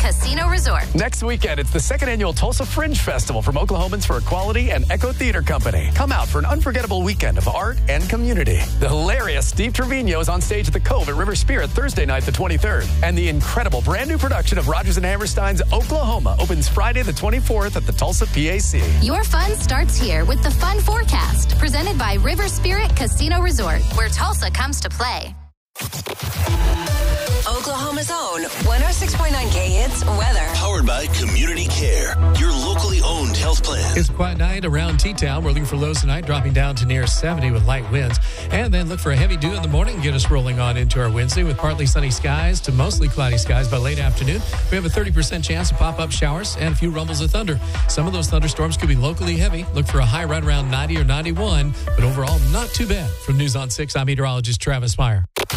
Casino Resort. Next weekend, it's the second annual Tulsa Fringe Festival from Oklahomans for Equality and Echo Theater Company. Come out for an unforgettable weekend of art and community. The hilarious Steve Trevino is on stage at the Cove at River Spirit Thursday night, the 23rd. And the incredible brand new production of Rodgers and Hammerstein's Oklahoma opens Friday the 24th at the Tulsa PAC. Your fun starts here with the Fun Forecast, presented by River Spirit Casino Resort, where Tulsa comes to play. Oklahoma's own 106.9K Hits weather. Powered by Community Care, your locally owned health plan. It's a quiet night around T-Town. We're looking for lows tonight, dropping down to near 70 with light winds. And then look for a heavy dew in the morning and get us rolling on into our Wednesday with partly sunny skies to mostly cloudy skies by late afternoon. We have a 30% chance of pop-up showers and a few rumbles of thunder. Some of those thunderstorms could be locally heavy. Look for a high right around 90 or 91, but overall not too bad. From News on 6, I'm meteorologist Travis Meyer.